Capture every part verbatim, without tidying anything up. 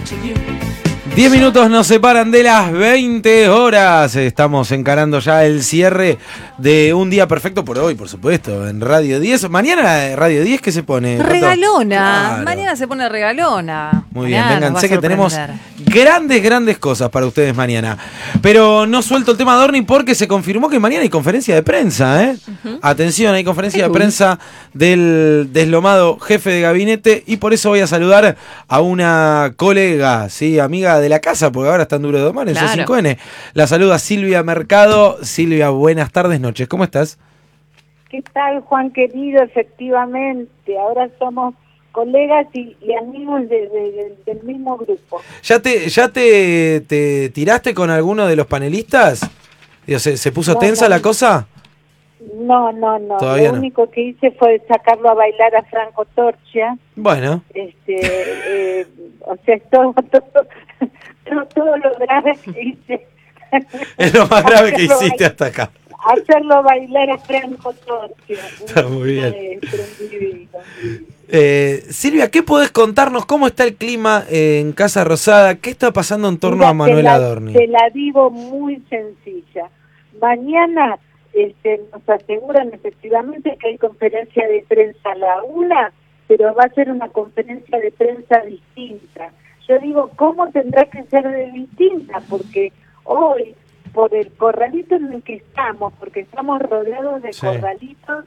diez minutos nos separan de las veinte horas. Estamos encarando ya el cierre de un día perfecto por hoy, por supuesto, en Radio diez. Mañana Radio diez, ¿qué se pone? Regalona. Claro. Mañana se pone regalona. Muy Mañana bien, vénganse que tenemos sorprender. grandes, grandes cosas para ustedes mañana. Pero no suelto el tema Dorni porque se confirmó que mañana hay conferencia de prensa, ¿eh? Uh-huh. Atención, hay conferencia de prensa del deslomado jefe de gabinete y por eso voy a saludar a una colega, sí, amiga de la casa, porque ahora está en Duro de Domar, en Claro. C cinco N. La saluda Silvia Mercado. Silvia, buenas tardes, noches. ¿Cómo estás? ¿Qué tal, Juan querido? Efectivamente, ahora somos colegas y, y amigos de, de, de, del mismo grupo. ¿Ya te ya te, te tiraste con alguno de los panelistas? Digo, ¿se, se puso No, tensa no. la cosa? No, no, no. Todavía Lo no. único que hice fue sacarlo a bailar a Franco Torcha. Bueno. Este, eh, o sea, todo, todo, todo, todo lo grave que hice. Es lo más grave que Hacerlo hiciste ba- hasta acá. Hacerlo bailar a Franco Torcha. Está muy bien. Maestro, un divino. Eh, Silvia, ¿qué podés contarnos? ¿Cómo está el clima en Casa Rosada? ¿Qué está pasando en torno Mira, a Manuel te la, Adorni? Te la digo muy sencilla. Mañana este, nos aseguran efectivamente que hay conferencia de prensa a la una, pero va a ser una conferencia de prensa distinta. Yo digo, ¿cómo tendrá que ser de distinta? Porque hoy, por el corralito en el que estamos, porque estamos rodeados de Sí. corralitos,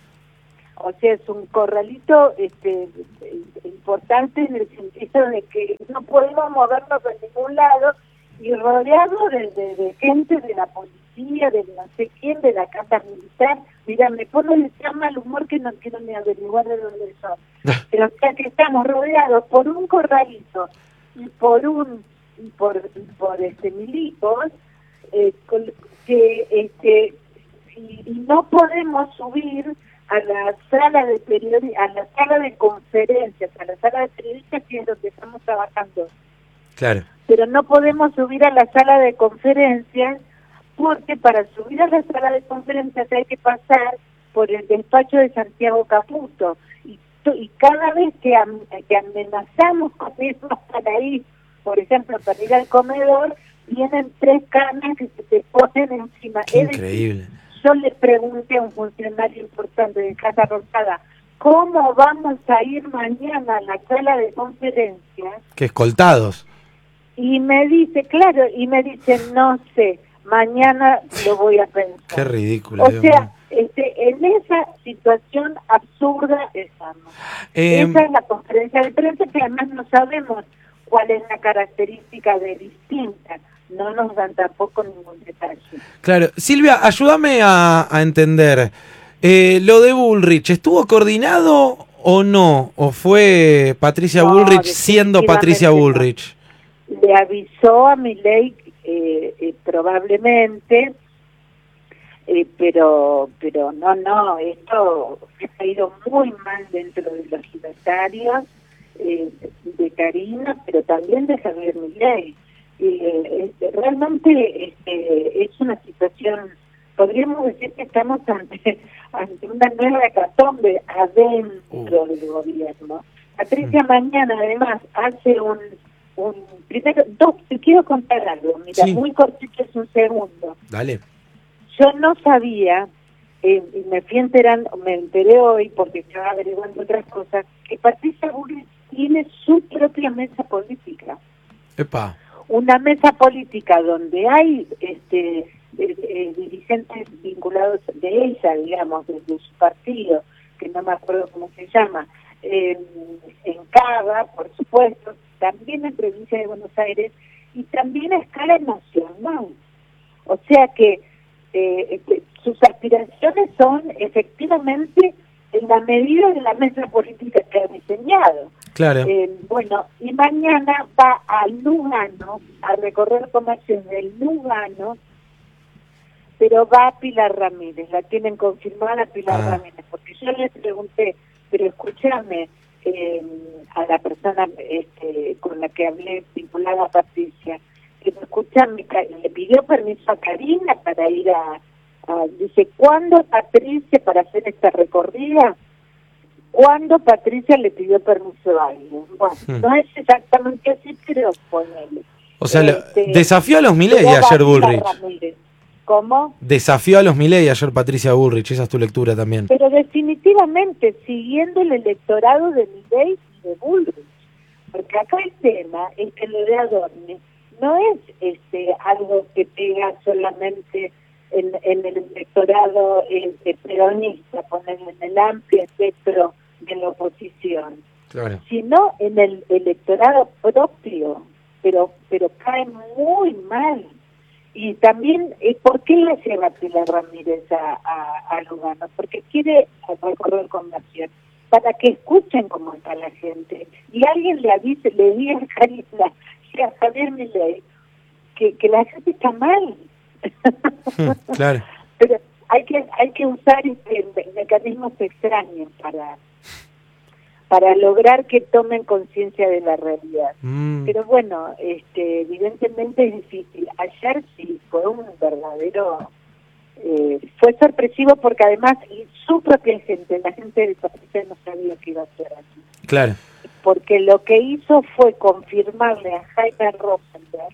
o sea, es un corralito este, importante en el sentido de que no podemos movernos de ningún lado y rodeado de, de, de gente de la policía, de no sé quién, de la casa militar. Mira, me pone de tan mal humor que no quiero ni averiguar de dónde son. Pero o sea que estamos rodeados por un corralito y por un y por, y por este milicos eh, con- que este y, y no podemos subir a la sala de periodi a la sala de conferencias, a la sala de periodistas, que es donde estamos trabajando, Claro. pero no podemos subir a la sala de conferencias porque para subir a la sala de conferencias hay que pasar por el despacho de Santiago Caputo y, to- y cada vez que, am- que amenazamos con irnos para ahí, por ejemplo, para ir al comedor, vienen tres canas que se te ponen encima. Qué Es decir, increíble. yo le pregunté a un funcionario importante de Casa Rosada, ¿cómo vamos a ir mañana a la sala de conferencias? Qué escoltados. Y me dice, claro, y me dice, no sé, mañana lo voy a pensar. Qué ridículo. O Dios sea, mío. este, en esa situación absurda estamos. Eh, Esa es la conferencia de prensa que además no sabemos cuál es la característica de distinta. No nos dan tampoco ningún detalle. Claro. Silvia, ayúdame a, a entender. Eh, lo de Bullrich, ¿estuvo coordinado o no? ¿O fue Patricia No, Bullrich siendo Patricia definitivamente no. Bullrich? Le avisó a Milei eh, eh, probablemente, eh, pero pero no, no, esto ha ido muy mal dentro de los libertarios, eh, de Karina, pero también de Javier Milei. Eh, este, realmente este, es una situación, podríamos decir que estamos ante, ante una nueva hecatombe adentro Uh. del gobierno. Patricia mañana además hace un, un primero, dos, te quiero contar algo, mira, Sí. muy cortito, es un segundo. Dale. Yo no sabía, eh, y me fui enterando, me enteré hoy porque estaba averiguando otras cosas, que Patricia Bullrich tiene su propia mesa política. Epa. Una mesa política donde hay este eh, eh, dirigentes vinculados de ella, digamos, desde su partido, que no me acuerdo cómo se llama, eh, en Cava, por supuesto, también en provincia de Buenos Aires y también a escala nacional. O sea que eh, eh, sus aspiraciones son efectivamente en la medida de la mesa política que ha diseñado. Claro. Eh, bueno, y mañana va a Lugano, a recorrer comercios del Lugano, pero va a Pilar Ramírez, la tienen confirmada Pilar Ah. Ramírez, porque yo le pregunté, pero escúchame, eh, a la persona este, con la que hablé, vinculada a Patricia, que escúchame, le pidió permiso a Karina para ir a, a dice, ¿cuándo Patricia para hacer esta recorrida? cuando Patricia le pidió permiso a alguien. Bueno, Hmm. no es exactamente así, pero ponele. O sea, lo- Este, desafió a los Milei era ayer Vanessa Bullrich. Ramírez. ¿Cómo? Desafió a los Milei ayer Patricia Bullrich, esa es tu lectura también. Pero definitivamente siguiendo el electorado de Milei y de Bullrich. Porque acá el tema es que lo de Adorni no es este algo que pega solamente en, en el electorado este, peronista, poner en el amplio espectro de la oposición, Claro. sino en el electorado propio, pero pero cae muy mal. Y también, eh, ¿por qué le lleva Pilar Ramírez a, a, a Lugano? Porque quiere recorrer comercio, para que escuchen cómo está la gente. Y alguien le avise, le diga a Karina y a Javier Milei que, que la gente está mal. Claro. Pero hay que hay que usar este, me- mecanismos extraños para para lograr que tomen conciencia de la realidad. Mm. Pero bueno, este, evidentemente es difícil. Ayer sí fue un verdadero, eh, fue sorpresivo porque además su propia gente, la gente de Patricia no sabía qué iba a hacer aquí. Claro. Porque lo que hizo fue confirmarle a Jaime Rosenberg.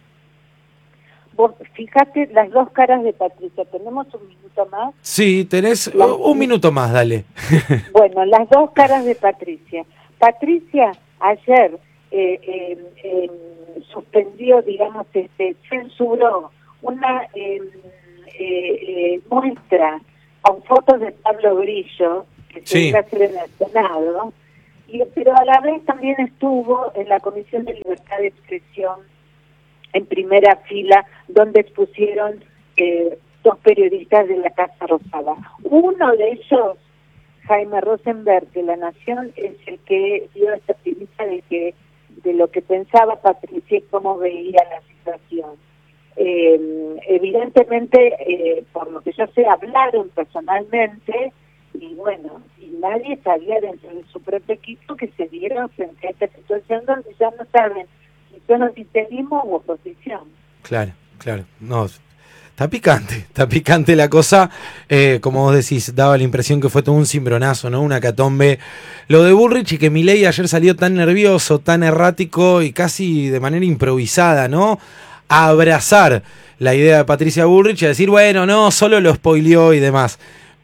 Vos fíjate las dos caras de Patricia, tenemos un minuto más. Sí, tenés La- uh, un minuto más, dale. Bueno, las dos caras de Patricia. Patricia ayer eh, eh, eh, suspendió, digamos, este, censuró una eh, eh, eh, muestra con fotos de Pablo Grillo, que se Sí. iba a hacer en el Senado, y, pero a la vez también estuvo en la Comisión de Libertad de Expresión en primera fila, donde expusieron eh, dos periodistas de la Casa Rosada. Uno de ellos, Jaime Rosenberg, de La Nación, es el que dio esta primicia de que de lo que pensaba Patricia y cómo veía la situación. Eh, evidentemente, eh, por lo que yo sé, hablaron personalmente y bueno, y nadie sabía dentro de su propio equipo que se dieron frente a esta situación donde ya no saben si son oficialismo u oposición. Claro, claro. No, está picante, está picante la cosa. Eh, como vos decís, daba la impresión que fue todo un cimbronazo, ¿no? Una catombe. Lo de Bullrich y que Milei ayer salió tan nervioso, tan errático y casi de manera improvisada, ¿no? A abrazar la idea de Patricia Bullrich y a decir, bueno, no, solo lo spoileó y demás.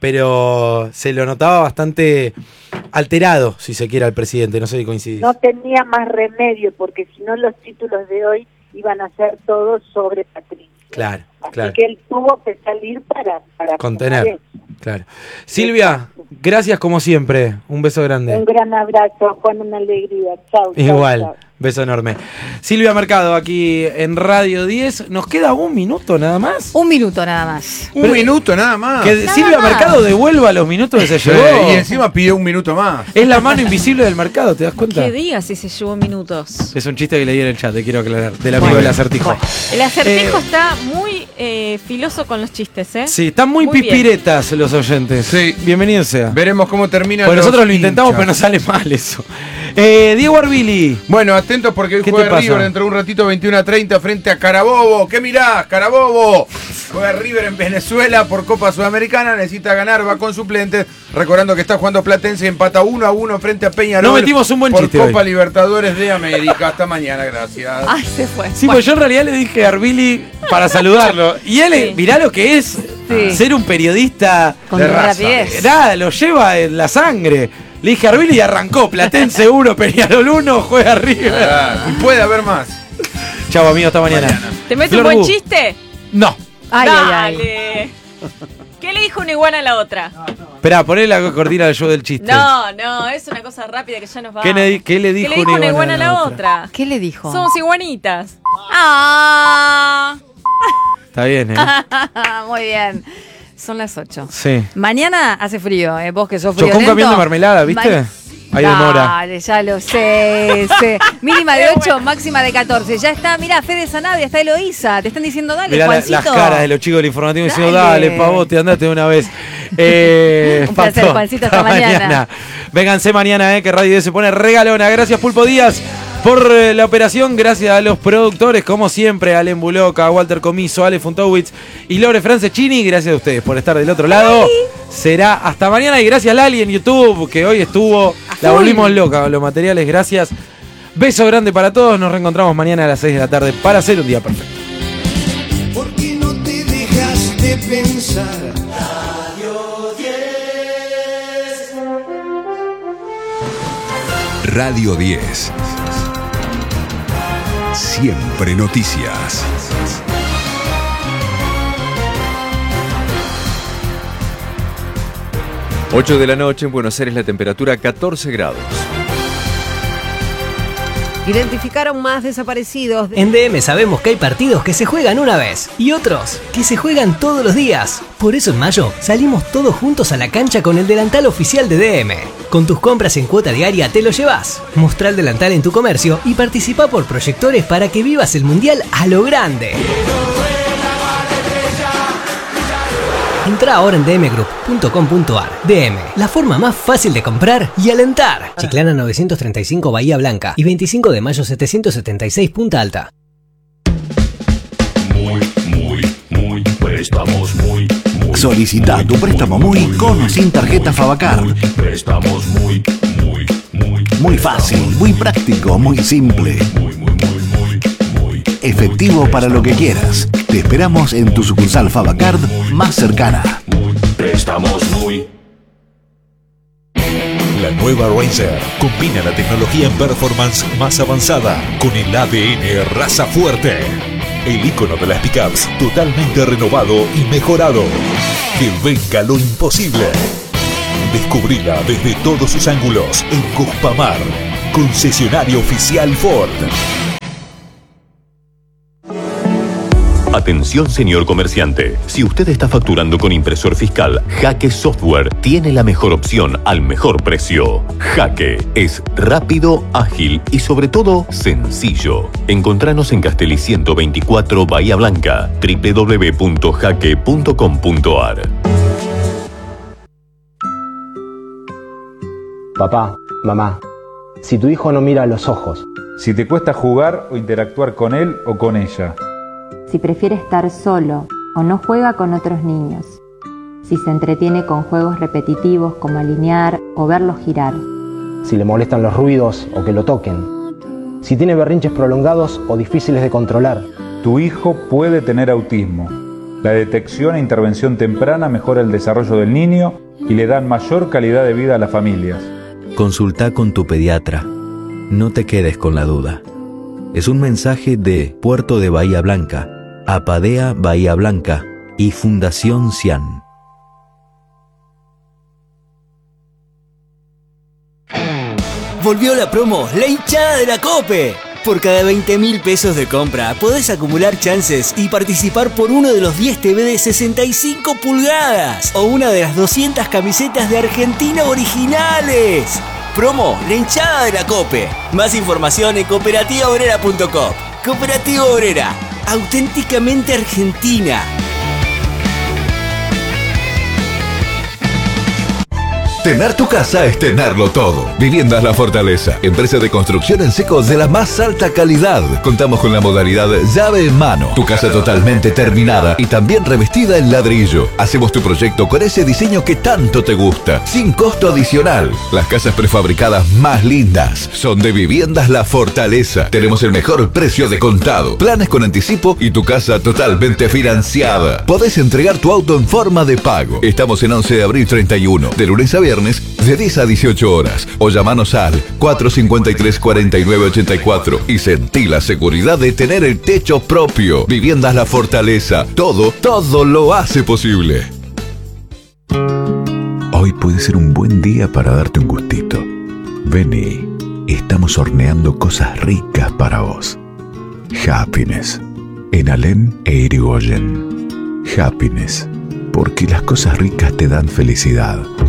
Pero se lo notaba bastante alterado, si se quiere, al presidente. No sé si coincidís. No tenía más remedio porque si no los títulos de hoy iban a ser todos sobre Patricia. Claro, Así claro. que él tuvo que salir para, para Contener. frenar eso. Claro. Silvia, gracias como siempre. Un beso grande. Un gran abrazo, Juan, una alegría. Chau. chau, Igual, chau. beso enorme. Silvia Mercado, aquí en Radio diez. Nos queda un minuto nada más. Un minuto nada más. Un Pero- minuto nada más. Que Nada Silvia más. Mercado devuelva los minutos que se Sí, llevó. y encima pidió un minuto más. Es la mano invisible del mercado, ¿te das cuenta? ¿Qué día si se llevó minutos? Es un chiste que leí en el chat, te quiero aclarar. Del amigo Bueno, del acertijo. El acertijo Eh, está muy eh, filoso con los chistes, ¿eh? Sí, están muy, Muy bien. pispiretas los oyentes. Sí. Bienvenido sea. Veremos cómo termina. Pues los nosotros lo intentamos, hinchas. pero no sale mal eso. Eh, Diego Arbili. Bueno, atentos porque hoy ¿Qué te juega pasa? River dentro de un ratito veintiuno a treinta frente a Carabobo. ¿Qué mirás, Carabobo? Juega River en Venezuela por Copa Sudamericana, necesita ganar, va con suplentes. Recordando que está jugando Platense, empata uno a uno frente a Peñarol. No metimos un buen por chiste Copa hoy. Libertadores de América. Hasta mañana, gracias. Ay, se fue. Sí, pues yo en realidad le dije a Arbili para saludarlo. Y él, Sí. mirá lo que es Sí. ser un periodista. Con de raza. rapidez. Nada, lo lleva en la sangre. Le dije a Arbili y arrancó. Platense uno, Peñarol uno, juega River. Ah, y puede haber más. Chau, amigo, hasta mañana. Mañana. ¿Te meto Flor un buen Bu. chiste? No. Ay, ay, Dale. ay. ¿Qué le dijo una iguana a la otra? Esperá, poné la cortina del show del chiste. No, no, es una cosa rápida que ya nos va. ¿Qué le, qué le dijo, ¿Qué le dijo una iguana a la otra? ¿Qué le dijo? Somos iguanitas. Ah. Está bien, ¿eh? Muy bien. Son las ocho. Sí. Mañana hace frío, ¿eh? Vos que sos Chocó un friolento. camión de mermelada, ¿viste? Ma- Ahí demora. Dale, ya lo sé, sé. Mínima de ocho, máxima de catorce. Ya está, mira, Fede Sanabria, está Eloísa. Te están diciendo, dale, Mirá la- Juancito. las caras de los chicos del informativo diciendo, Dale. dale, pavote, andate de una vez. Eh, Un placer, Pato, Juancito, hasta mañana. Vénganse mañana, eh, que Radio diez se pone regalona. Gracias, Pulpo Díaz. por eh, la operación, gracias a los productores, como siempre, a Alen Buloca, a Walter Comiso, a Ale Funtowitz y Lore Francescini. Gracias a ustedes por estar del otro lado. Ay. Será hasta mañana y gracias a Lali en YouTube, que hoy estuvo, la volvimos loca con los materiales. Gracias. Beso grande para todos. Nos reencontramos mañana a las seis de la tarde para hacer un día perfecto. ¿Por qué no te dejas de pensar? Radio diez. Siempre noticias. ocho de la noche en Buenos Aires, la temperatura catorce grados. Identificaron más desaparecidos. En D M sabemos que hay partidos que se juegan una vez y otros que se juegan todos los días. Por eso en mayo salimos todos juntos a la cancha con el delantal oficial de D M. Con tus compras en cuota diaria te lo llevas. Mostrá el delantal en tu comercio y participa por proyectores para que vivas el mundial a lo grande. Entra ahora en d m group punto com punto a r. D M, la forma más fácil de comprar y alentar. Chiclana novecientos treinta y cinco Bahía Blanca y veinticinco de mayo setecientos setenta y seis Punta Alta. Muy, muy, muy, préstamos muy, muy. Solicita tu préstamo muy con o sin tarjeta Favacard. Préstamos muy, muy, muy. Muy fácil, muy práctico, muy simple. Muy, muy, muy, muy, muy. Efectivo para lo que quieras. Te esperamos en tu sucursal Favacard más cercana. Préstamos muy. La nueva Ranger combina la tecnología en performance más avanzada con el A D N raza fuerte. El icono de las pickups totalmente renovado y mejorado. Que venga lo imposible. Descubrila desde todos sus ángulos en Cuspamar, concesionario oficial Ford. Atención, señor comerciante. Si usted está facturando con impresor fiscal, Jaque Software tiene la mejor opción al mejor precio. Jaque es rápido, ágil y sobre todo sencillo. Encontranos en Castelli ciento veinticuatro Bahía Blanca, w w w punto jaque punto com punto a r. Papá, mamá, si tu hijo no mira a los ojos, si te cuesta jugar o interactuar con él o con ella, si prefiere estar solo o no juega con otros niños, si se entretiene con juegos repetitivos como alinear o verlos girar, si le molestan los ruidos o que lo toquen, si tiene berrinches prolongados o difíciles de controlar. Tu hijo puede tener autismo. La detección e intervención temprana mejora el desarrollo del niño y le dan mayor calidad de vida a las familias. Consulta con tu pediatra. No te quedes con la duda. Es un mensaje de Puerto de Bahía Blanca, Apadea Bahía Blanca y Fundación Cian. Volvió la promo La Hinchada de la Cope. Por cada veinte mil pesos de compra podés acumular chances y participar por uno de los diez T V de sesenta y cinco pulgadas o una de las doscientas camisetas de Argentina originales. Promo La Hinchada de la Cope. Más información en cooperativa obrera punto com. Cooperativa Obrera, auténticamente argentina. Tener tu casa es tenerlo todo. Viviendas La Fortaleza, empresa de construcción en seco de la más alta calidad. Contamos con la modalidad llave en mano. Tu casa totalmente terminada y también revestida en ladrillo. Hacemos tu proyecto con ese diseño que tanto te gusta, sin costo adicional. Las casas prefabricadas más lindas son de Viviendas La Fortaleza. Tenemos el mejor precio de contado, planes con anticipo y tu casa totalmente financiada. Podés entregar tu auto en forma de pago. Estamos en once de abril treinta y uno, de lunes a viernes, de diez a dieciocho horas, o llamanos al cuatro cinco tres, cuatro nueve ocho cuatro y sentí la seguridad de tener el techo propio. Viviendas La Fortaleza, todo, todo lo hace posible. Hoy puede ser un buen día para darte un gustito. Vení, estamos horneando cosas ricas para vos. Happiness, en Alem e Irigoyen. Happiness, porque las cosas ricas te dan felicidad.